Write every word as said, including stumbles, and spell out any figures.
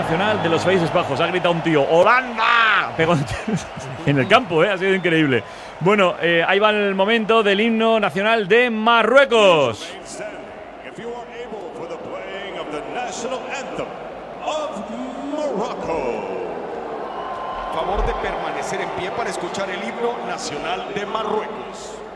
nacional de los Países Bajos. Ha gritado un tío, ¡Holanda! Pegó en el campo, ¿eh? Ha sido increíble. Bueno, eh, ahí va el momento del himno nacional de Marruecos. Favor de permanecer en pie para escuchar el himno nacional de Marruecos.